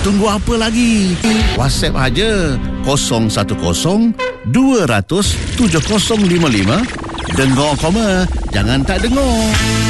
Tunggu apa lagi? WhatsApp aja 010-200-7055. Dengar koma, jangan tak dengar.